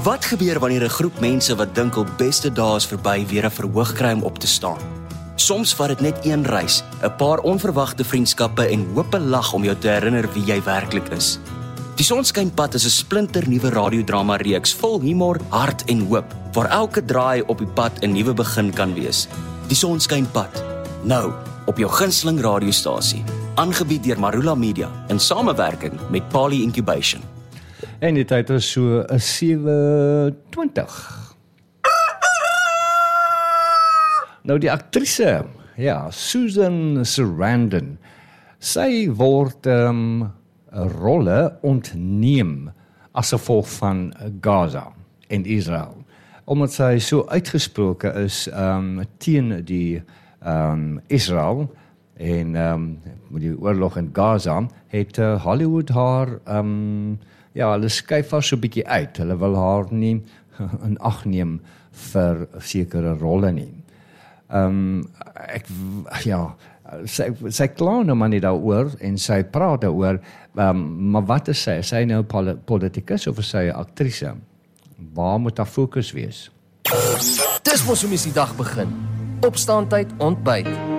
Wat gebeur wanneer 'n groep mense wat dink hul beste dae is verby weer 'n verhoog kry om op te staan? Soms vat dit net een reis, 'n paar onverwagte vriendskappe en hoop 'n lag om jou te herinner wie jy werklik is. Die Sonskynpad is 'n splinternuwe radiodrama reeks vol humor, hart en hoop, waar elke draai op die pad 'n nuwe begin kan wees. Die Sonskynpad, nou op jou gunsteling radiostasie, aangebied deur Marula Media in samewerking met Pali Incubation. En die tyd is so 7:20. Nou die aktrise, ja, Susan Sarandon, sy word rolle ontneem as gevolg van Gaza en Israel, omdat sy so uitgesproke is teen die Israel en met die oorlog in Gaza, het Hollywood haar hulle skuif haar so 'n bietjie uit. Hulle wil haar nie in ag neem vir sekere rolle nie. Sy kla nou maar nie daaroor en sy praat daaroor, maar wat is sy? Is sy nou politikus of is sy 'n aktrise? Waar moet haar fokus wees? Dis mos hoe mens die dag begin. Opstaantyd, ontbyt.